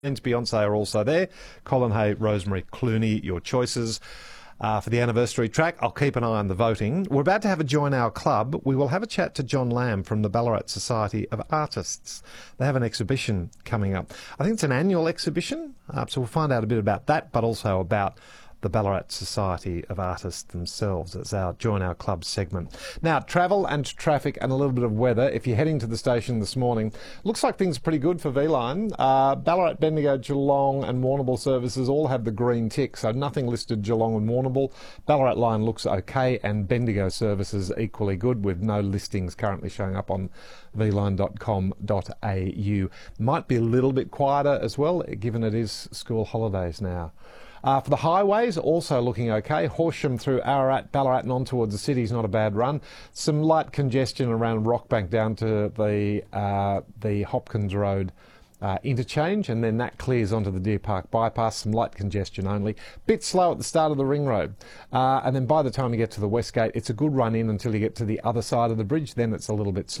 And Beyonce are also there. Colin Hay, Rosemary Clooney, your choices for the anniversary track. I'll keep an eye on the voting. We're about to have a Join Our Club. We will have a chat to John Lamb from the Ballarat Society of Artists. They have an exhibition coming up. I think it's an annual exhibition, so we'll find out a bit about that, but also about the Ballarat Society of Artists themselves. It's our Join Our Club segment. Now, travel and traffic and a little bit of weather. If you're heading to the station this morning, looks like things are pretty good for V-Line. Ballarat, Bendigo, Geelong and Warrnambool services all have the green tick, so nothing listed Geelong and Warrnambool. Ballarat line looks okay, and Bendigo services equally good, with no listings currently showing up on vline.com.au. Might be a little bit quieter as well, given it is school holidays now. For the highways, also looking okay. Horsham through Ararat, Ballarat and on towards the city is not a bad run. Some light congestion around Rockbank down to the Hopkins Road interchange, and then that clears onto the Deer Park bypass. Some light congestion only. Bit slow at the start of the ring road. And then by the time you get to the West Gate, it's a good run in until you get to the other side of the bridge. Then it's a little bit slow.